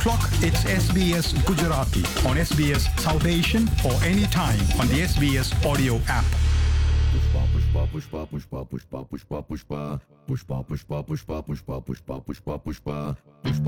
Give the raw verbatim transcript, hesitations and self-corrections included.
o'clock, it's S B S Gujarati on S B S South Asian or anytime on the S B S audio app. Pushpa, pushpa, pushpa, pushpa, pushpa, pushpa, pushpa, pushpa, pushpa, pushpa, pushpa, pushpa, pushpa, pushpa, pushpa.